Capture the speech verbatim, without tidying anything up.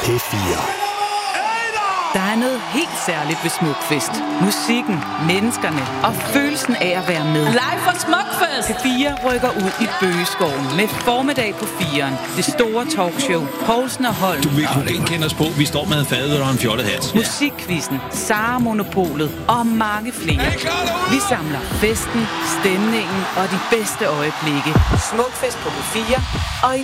P fire. Der er noget helt særligt ved Smukfest. Musikken, menneskerne og følelsen af at være med. Live fra Smukfest! P fire rykker ud i Bøgeskoven med formiddag på firen. Det store talkshow. Poulsen og Holm. Du vil kunne ikke kende os på. Vi står med en fadøl og en fjollet hat. Musikquizzen, Sara Monopolet og mange flere. Vi samler festen, stemningen og de bedste øjeblikke. Smukfest på P fire og i